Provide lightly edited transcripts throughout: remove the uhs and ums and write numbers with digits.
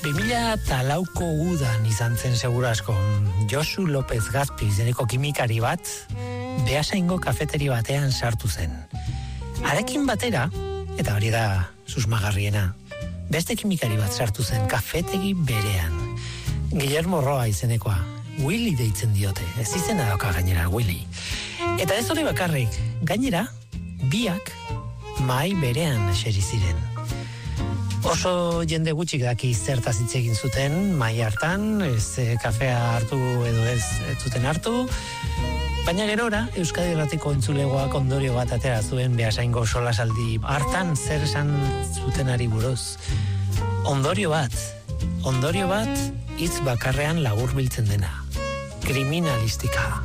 2004ko udan izan zen segura asko. Josu López Gazpi izeneko kimikari bat Beasaingo kafeteri batean sartu zen. Harekin batera, eta hori da susmagarriena, beste kimikari bat sartu zen kafetegi berean. Guillermo Roa izenekoa, Willy deitzen diote, ez izena dauka gainera Willy. Eta ez hori bakarrik, gainera, biak mahai berean eseri ziren. Oso jende gutxik daki zertaz hitz egin zuten mahai hartan, ez kafea hartu edo ez zuten hartu, baina gerora Euskadi Irratiko entzulegoak ondorio bat atera zuen Beasaingo solasaldi hartan zer esan zutenari buruz. Ondorio bat hitz bakarrean laburbiltzen dena. Kriminalistika.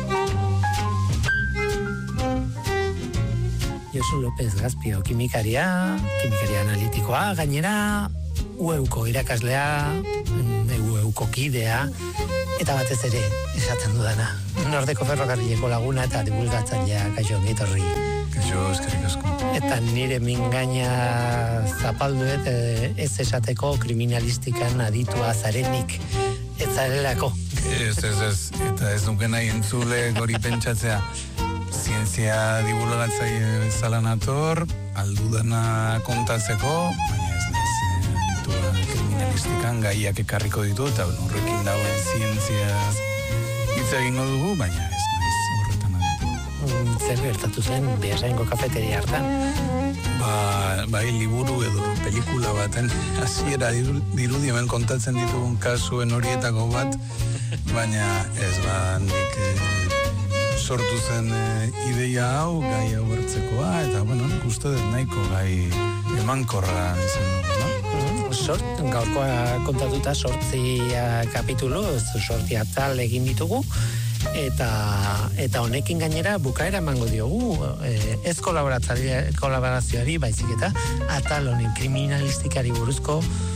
Josu López Gazpio kimikaria analitikoa, gainera UEUko irakaslea, UEUko kidea, eta batez ere esaten dudana. Nordeko ferrokarrileko laguna eta divulgatzailea, kaixo, ongitorri. Kaixo, eskerrik asko. Eta nire mingaina zapalduet ez esateko kriminalistikan aditua zarenik ez zarelako. Ez, eta ez nuke nahi entzule gori pentsatzea. Zientzia divulgatzaile bezala nator, aldudana kontatzeko, baina ez naiz aditua kriminalistikan gaiak ekarriko ditu, eta horrekin dagoen zientziaz hitz egingo dugu, baina ez naiz horretan aditu. Zer gertatu zen Beasaingo kafeteri hartan? Bai, liburu edo pelikula baten hasiera dirudi hemen kontatzen ditugun kasuen horietako bat, baina ez nik sortu zen ideia hau, gai hau hartzekoa, eta nik uste dut nahiko gai emankorra izan dugu, gaurkoa kontatuta 8 kapitulu, 8 atal egin ditugu, eta honekin gainera bukaera emango diogu, ez kolaborazioari baizik eta atal honen kriminalistikari buruzko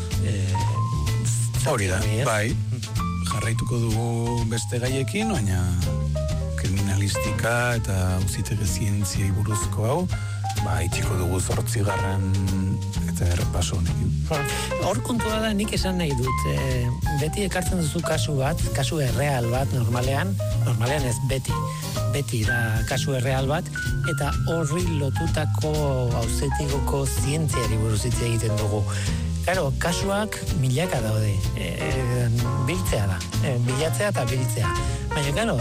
hori da, bai, jarraituko dugu beste gaiekin, baina kriminalistika eta auzitegi zientziei buruzko hau, itxiko dugu 8. eta errepaso honekin. Hor kontua da nik esan nahi dut, beti ekartzen duzu kasu bat, kasu erreal bat normalean ez beti da kasu erreal bat, eta horri lotutako auzetigoko zientziari buruz hitz egiten dugu. Claro, kasuak milaka daude, biltzea da, bilatzea eta biltzea. Baina, claro,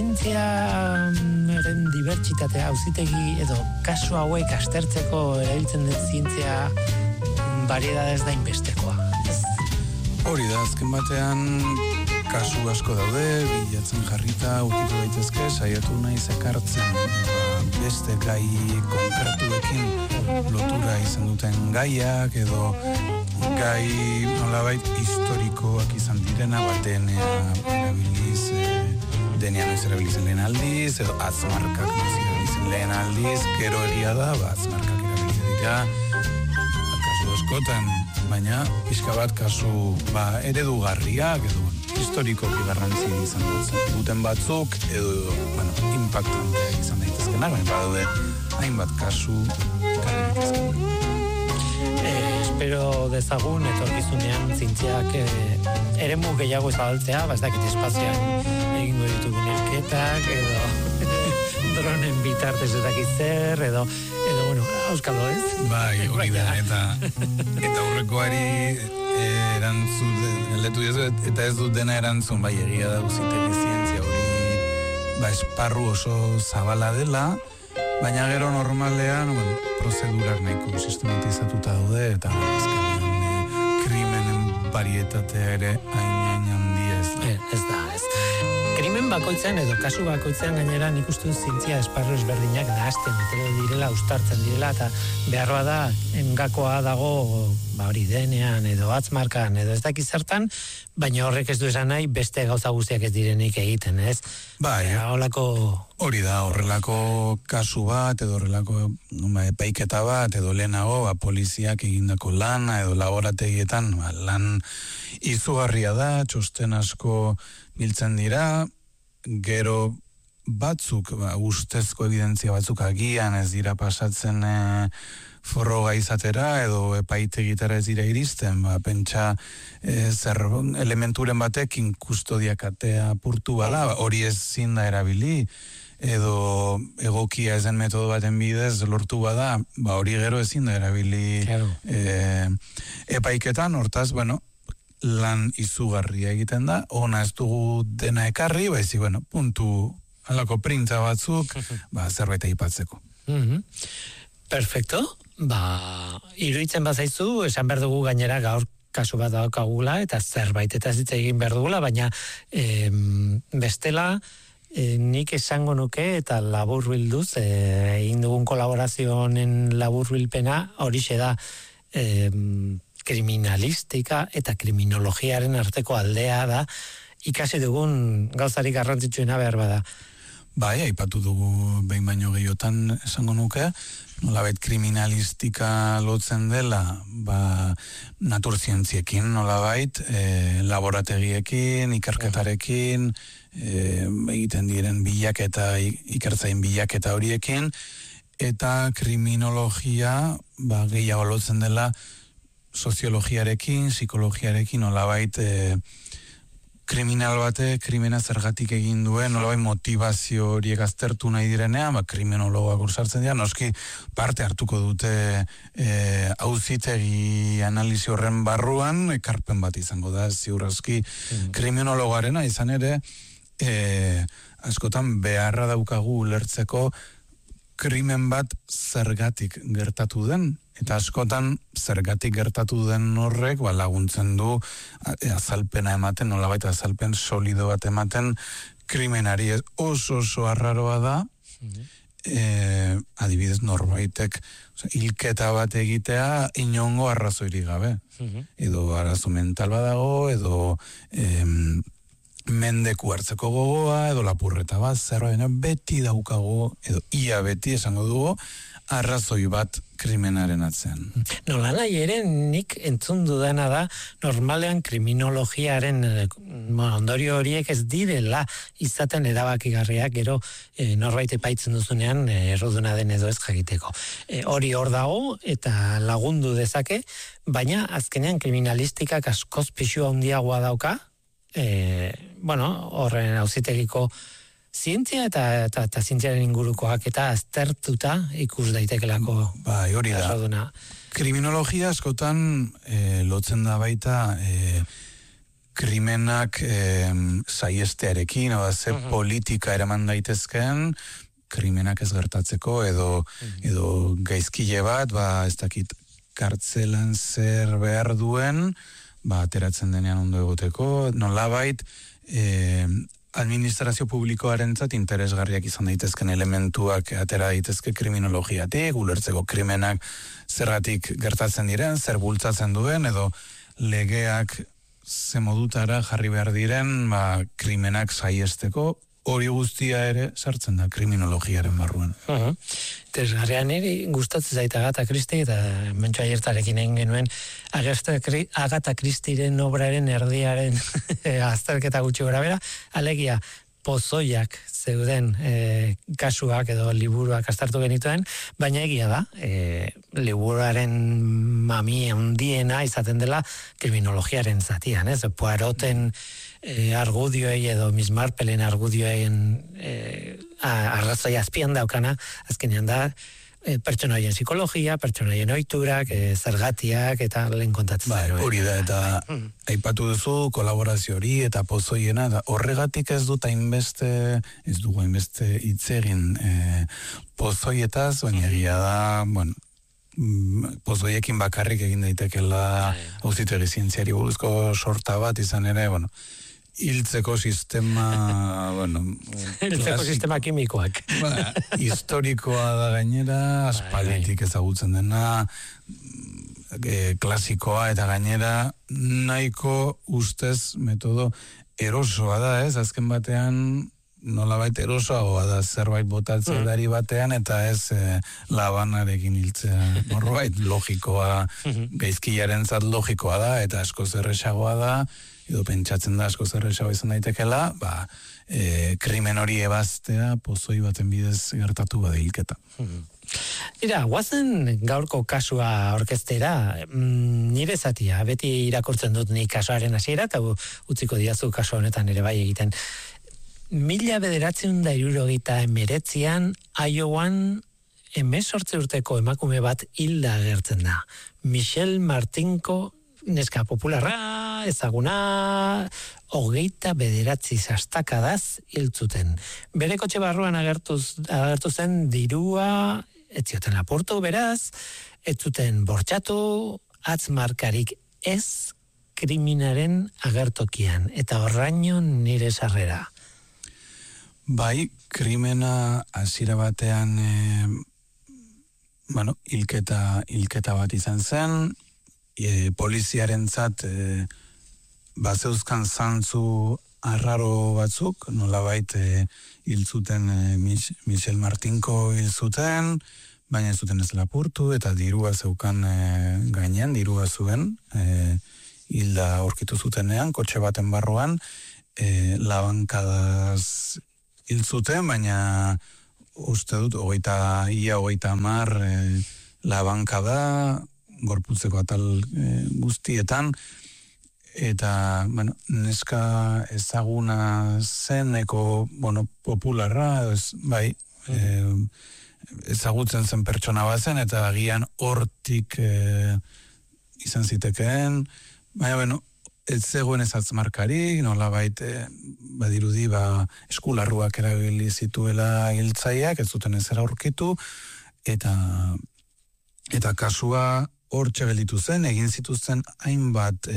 zientziaren dibertsitatea, auzitegi edo kasu hauek astertzeko erabiltzen dut zientzia variedadez da inbestekoa. Hori da, azken batean kasu asko daude, bilatzen jarrita aurkitu daitezke, saiatu naiz ekartzen beste gai konkretuekin lotura izan duten gaiak edo gai nolabait historikoak izan direna, denea erabiliz, denea noiz erabilizen lehen aldiz, edo atzmarkak noiz erabilizen lehen aldiz, gero egia da, atzmarkak erabilizen dira, kasu askotan, baina pixka bat kasu eredugarriak edo historikoki garrantzi izan duten batzuk edo impactanteak izan daitezkenak, baina badaude hainbat kasu ekarri daitezkenak. Espero dezagun etorkizunean zientziak eremu gehiago zabaltzea, ez dakit espazioan egingo ditugu neurketak edo dronen bitartez ez dakit zer edo auskalo ez? Bai, hori da, eta aurrekoari erantzun, eta ez dut dena erantzun, bai, egia da auzitegi zientzia hori esparru oso zabala dela, baina gero normalean prozedurak nahiko sistematizatuta daude, eta azkenean krimenen varietatea ere hain handi ez da. Ez da. Krimen bakoitzean edo kasu bakoitzean gainera nik uste dut zientzia esparru ezberdinak nahazten direla, ustartzen direla, eta beharroa da, engakoa dago, hori denean edo atzmarkan edo ez dakiz zertan, baina horrek ez du esan nahi beste gauza guztiak ez direnik egiten, ez? Bai, hori da, horrelako kasu bat, edo horrelako epaiketa bat, edo lehenago, poliziak egindako lana, edo laborategietan, lan izugarria da, txosten asko biltzen dira, gero batzuk, ustezko evidentzia batzuk agian ez dira pasatzen forroga izatera edo epaitegitara ez dira iristen, pentsa zer elementuren batekin kustodiakatea apurtu bala, hori ezin da erabili, edo egokia ezen metodo baten bidez lortu bada, hori gero ezin da erabili epaiketan, hortaz, lan izugarria egiten da, ona ez dugu dena ekarri, baizi, puntu halako printza batzuk, zerbait aipatzeko. Perfecto, iruditzen bazaizu, esan behar dugu gainera gaur kasu bat daukagula, eta zerbait eta ez egin behar dugula, baina bestela, nik esango nuke eta laburbilduz, egin dugun kolaborazioen laburbilpena horixe da kriminalistika eta kriminologiaren arteko aldea da, ikasi dugun gauzarik garrantzitsuena behar bada. Aipatu dugu behin baino gehiotan esango nuke, nolabait kriminalistika lotzen dela, naturzientziekin nolabait, laborategiekin, ikerketarekin, egiten diren bilaketa, ikertzain bilaketa horiekin, eta kriminologia gehiago lotzen dela soziologiarekin, psikologiarekin, nolabait kriminal bate, krimena zergatik egin duen, nolabait motivazio horiek aztertu nahi direnean, kriminologoak ursartzen dira, noski parte hartuko dute auzitegi analizi horren barruan, ekarpen bat izango da, ziurazki kriminologoarena, izan ere, askotan beharra daukagu ulertzeko krimen bat zergatik gertatu den, eta askotan zergatik gertatu den horrek laguntzen du azalpena ematen, nolabait azalpen solido bat ematen krimenari. Oso arraroa da, adibidez norbaitek hilketa bat egitea inongo arrazoirik gabe, edo arazo mental badago, edo mendeku hartzeko gogoa, edo lapurreta bat, zerbait beti daukago, edo ia beti esango dugu, arrazoi bat krimenaren atzean. Nola nahi ere, nik entzun dudana da, normalean kriminologiaren ondorio horiek ez direla izaten erabakigarriak, gero norbait epaitzen duzunean erroduna den edo ez jakiteko. Hori hor dago eta lagundu dezake, baina azkenean kriminalistikak askoz pixua handiagoa dauka, horren auzitegiko zientzia eta zientziaren ingurukoak eta aztertuta ikus daitekelako. Hori da. Kriminologia askotan lotzen da baita krimenak saiestearekin, ze politika eraman daitezkeen, krimenak ez gertatzeko, edo gaizkile bat, ez dakit kartzelan zer behar duen, ateratzen denean ondo egoteko, nolabait, administrazio publikoarentzat interesgarriak izan daitezken elementuak atera daitezke kriminologiatik, ulertzeko krimenak zergatik gertatzen diren, zer bultzatzen duen, edo legeak ze modutara jarri behar diren, krimenak saiesteko, hori guztia ere sartzen da kriminologiaren barruan. Interesgarrian ere gustatzen zaita Agatha Christie, eta mentxo aiertarekin egin genuen Agatha Christieren obraren erdiaren azterketa gutxi gora bera, alegia pozoiak zeuden kasuak edo liburuak aztertu genituen, baina egia da, liburuaren mami handiena izaten dela kriminologiaren zatian, Poiroten argudioei edo Miss Marplen argudioen arrazoi azpian daukana, azkenean da pertsonaien psikologia, pertsonaien ohiturak, zergatiak eta lehen kontatzen. Hori da, eta aipatu duzu kolaborazio hori eta pozoiena, da horregatik ez dugu hainbeste hitz egin pozoietaz, baina egia da, pozoiekin bakarrik egin daitekela auzitegi zientziari buruzko sorta bat izan ere, hiltzeko sistema, hiltzeko sistema kimikoak. Historikoa da gainera, aspalditik ezagutzen dena, klasikoa eta gainera nahiko ustez metodo erosoa da, azken batean nolabait erosoagoa da zerbait botatzeari batean eta ez labanarekin hiltzea. Norbait logikoa, gaizkilaren zat logikoa da eta askoz erresagoa da, edo pentsatzen da asko zerrexago izan daitekela, krimen hori ebaztea pozoi baten bidez gertatu bada hilketa. Guazen gaurko kasua orkestera, nire zatia, beti irakurtzen dut ni kasuaren hasiera, eta utziko diazu kasu honetan ere bai egiten. 1979an Iowan 18 urteko emakume bat hilda agertzen da. Michelle Martinko, neska popularra, ezaguna, 29 sastakadaz hiltzuten. Bere kotxe barruan agertu zen dirua, ez zioten lapurtu beraz, ez zuten bortxatu, atzmarkarik ez kriminaren agertokian, eta horraino nire sarrera. Bai, krimena hasiera batean hilketa bat izan zen, poliziarentzat bazeuzkan zantzu arraro batzuk, nolabait hil zuten Michelle Martinko hil zuten, baina ez zuten ez lapurtu, eta dirua zeukan gainean, dirua zuen, hilda aurkitu zutenean, kotxe baten barruan, labankadaz hil zuten, baina uste dut, 30 labankada, gorputzeko atal guztietan, eta, neska ezaguna zeneko, popularra, ezagutzen zen pertsona bazen, eta agian hortik izan zitekeen, baina, ez zegoen ez atzmarkarik, nolabait badirudi eskularruak erabili zituela hiltzaileak, ez zuten ezera aurkitu, eta kasua hortxe gelditu zen, egin zituzten hainbat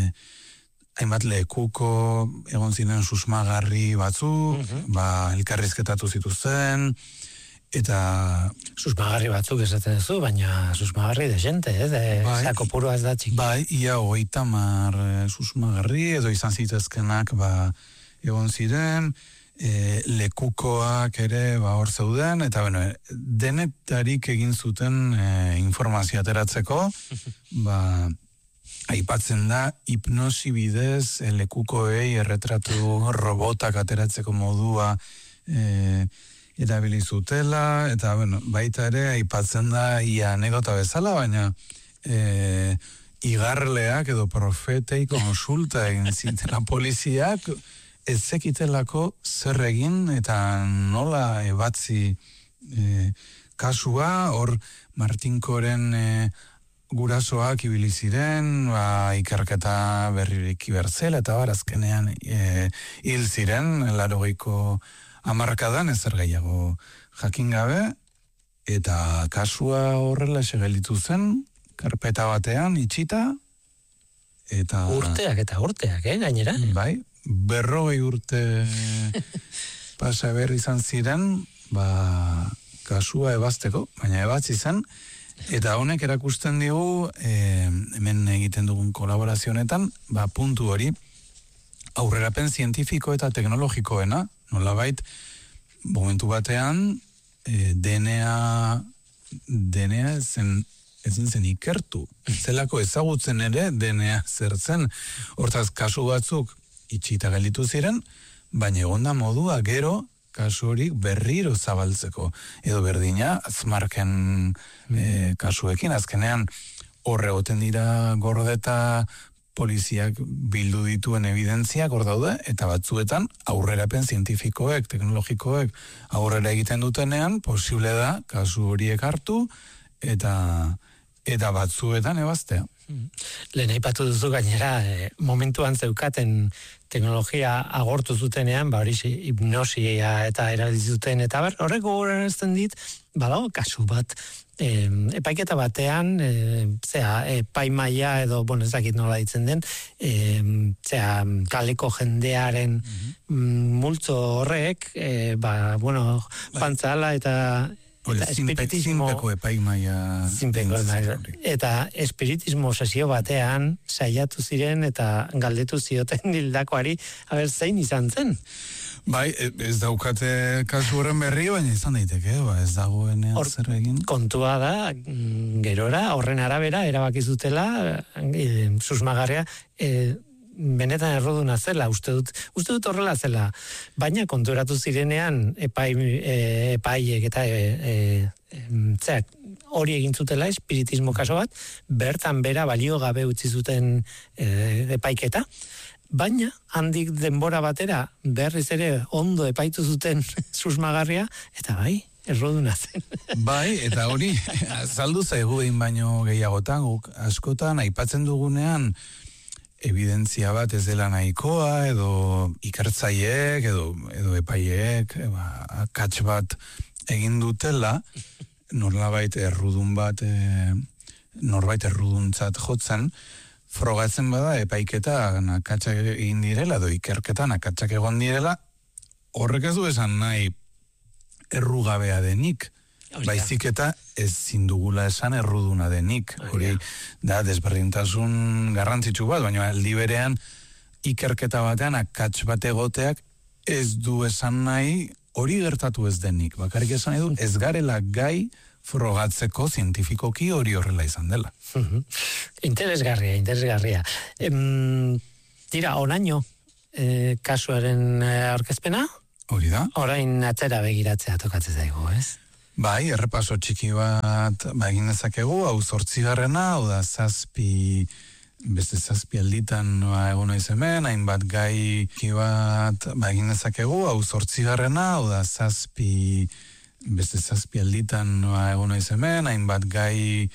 lekuko egon ziren susmagarri batzuk, elkarrizketatu zituzten, eta... Susmagarri batzuk esaten duzu, baina susmagarri de gente, kopurua ez da txiki. Bai, ia 30 susmagarri, edo izan zitezkenak egon ziren, lekukoak ere hor zeuden, eta denetarik egin zuten informazio ateratzeko, aipatzen da hipnosi bidez lekukoei erretratu robotak ateratzeko modua erabili zutela, eta baita ere aipatzen da ia anekdota bezala, baina igarleak edo profetei konsulta egin zitela poliziak, ez zekitelako zer egin eta nola ebatzi kasua, hor Martinkoren gurasoak ibili ziren, ikerketa berririk ibertzela, eta azkenean hil ziren, 80ko hamarkadan ezer gehiago jakin gabe, eta kasua horrela segelitu zen, karpeta batean itxita, eta... Urteak, gainera? Bai, 40 urte pasa berri izan ziren, kasua ebazteko, baina ebatzi zen, eta honek erakusten digu, hemen egiten dugun kolaborazionetan, puntu hori, aurrerapen zientifiko eta teknologikoena, nolabait, momentu batean, DNA ezen zen ikertu. Zelako ezagutzen ere DNA zertzen. Hortaz, kasu batzuk itxita gelditu ziren, baina egonda modua gero kasu horik berriro zabaltzeko. Edo berdina, atzmarken kasuekin, azkenean horre goten dira gordeta poliziak bildu dituen evidentziak hor daude, eta batzuetan aurrerapen zientifikoek, teknologikoek aurrera egiten dutenean, posible da kasu horiek hartu, eta batzuetan ebaztea. Lehen aipatu duzu gainera, momentuan zeukaten teknologia agortu zutenean, hori hipnosia eta erabilizuten, eta horrek gogorarazten dit, badago kasu bat, epaiketa batean, epaimaia edo, ez dakit nola ditzen den, kaleko jendearen multzo horrek, pantzala eta espiritismo... Zinpeko epaimaia... Eta espiritismo sesio batean saiatu ziren eta galdetu zioten hildakoari, zein izan zen? Bai, ez daukate kasu horren berri, baina izan daiteke, ez dagoenean zer egin. Kontua da, gerora, horren arabera, erabaki zutela, susmagarria, benetan erruduna zela, uste dut horrela zela, baina konturatu zirenean epaiek eta hori egin zutela espiritismo kaso bat, bertan bera balio gabe utzi zuten epaiketa, baina handik denbora batera berriz ere ondo epaitu zuten susmagarria, eta bai, erroduna zen. Bai, eta hori, azaldu zaigu behin baino gehiagotan, guk askotan aipatzen dugunean, evidentzia bat ez dela nahikoa, edo ikertzaileek, edo epaileek, akats bat egin dutela, norbait erruduntzat jotzen, frogatzen bada epaiketa akatsak egin direla, edo ikerketan akatsak egon direla, horrek ez du esan nahi errugabea denik, baizik eta ezin dugula esan erruduna denik. Hori da desberdintasun garrantzitsu bat, baina aldi berean ikerketa batean akats bat egoteak ez du esan nahi hori gertatu ez denik. Bakarrik esan nahi du ez garela gai frogatzeko zientifikoki hori horrela izan dela. Interesgarria. Tira, onaino kasuaren aurkezpena? Hori da. Orain atzera begiratzea tokatzen zaigu, ez? Bai, errepaso txiki bat egin dezakegu, hau 8garrena, hau da beste 7 alditan egon naiz hemen, hainbat gai bat egin dezakegu, hau 8garrena, hau da beste 7 alditan egon naiz hemen, hainbat gai